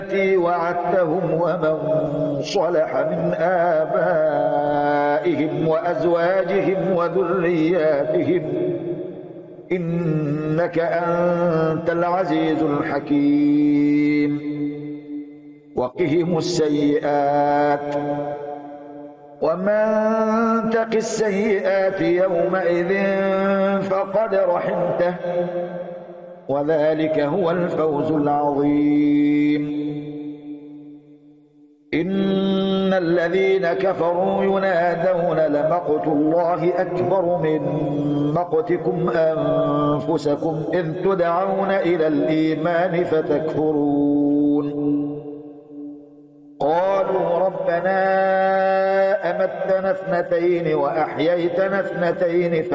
التي وعدتهم ومن صلح من آبائهم وأزواجهم وذرياتهم إنك أنت العزيز الحكيم. وقهم السيئات ومن تق السيئات يومئذ فقد رحمته وذلك هو الفوز العظيم. إن الذين كفروا ينادون لمقت الله أكبر من مقتكم أنفسكم إذ تدعون إلى الإيمان فتكفرون. قالوا ربنا أمتنا اثنتين وأحييتنا اثنتين